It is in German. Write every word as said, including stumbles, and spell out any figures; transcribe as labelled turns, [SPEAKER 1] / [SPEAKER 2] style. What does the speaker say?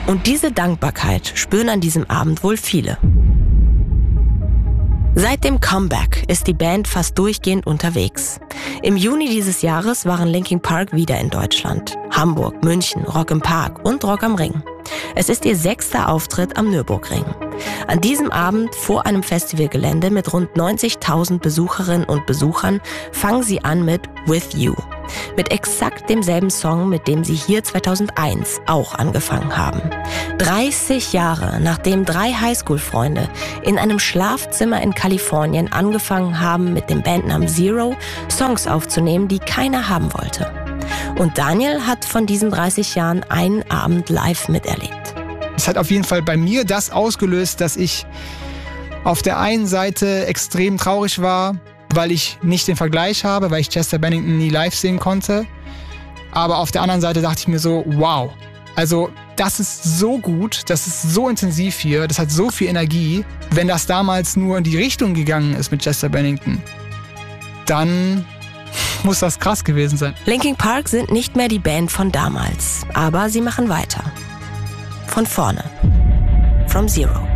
[SPEAKER 1] Und diese Dankbarkeit spüren an diesem Abend wohl viele. Seit dem Comeback ist die Band fast durchgehend unterwegs. Im Juni dieses Jahres waren Linkin Park wieder in Deutschland. Hamburg, München, Rock im Park und Rock am Ring. Es ist ihr sechster Auftritt am Nürburgring. An diesem Abend vor einem Festivalgelände mit rund neunzigtausend Besucherinnen und Besuchern fangen sie an mit With You. Mit exakt demselben Song, mit dem sie hier zweitausendeins auch angefangen haben. dreißig Jahre nachdem drei Highschool-Freunde in einem Schlafzimmer in Kalifornien angefangen haben, mit dem Bandnamen Zero Songs aufzunehmen, die keiner haben wollte. Und Daniel hat von diesen dreißig Jahren einen Abend live miterlebt.
[SPEAKER 2] Es hat auf jeden Fall bei mir das ausgelöst, dass ich auf der einen Seite extrem traurig war, weil ich nicht den Vergleich habe, weil ich Chester Bennington nie live sehen konnte. Aber auf der anderen Seite dachte ich mir so, wow, also das ist so gut, das ist so intensiv hier, das hat so viel Energie. Wenn das damals nur in die Richtung gegangen ist mit Chester Bennington, dann muss das krass gewesen sein.
[SPEAKER 1] Linkin Park sind nicht mehr die Band von damals, aber sie machen weiter. Von vorne. From Zero.